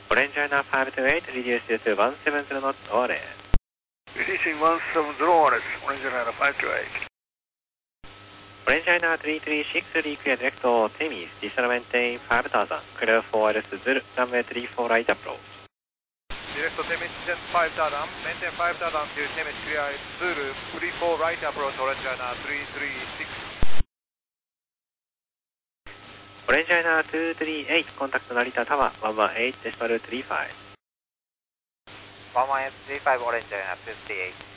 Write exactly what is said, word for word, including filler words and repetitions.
Orange China five two eight, reduce to one seven zero knots, order. Releasing one seven zero orders, Orange China five two eight. Orange China three three six, require direct to Temis, descend maintain five thousand, clear for L S Zulu, runway three four right approach. Direct to Temis, descend five thousand, maintain five thousand to Temis, clear Zulu, three four right approach, Orange China three three six. Orange China two three eight, contact Narita Tower, one one eight decimal three five. one one eight three five, Orange China two three eight.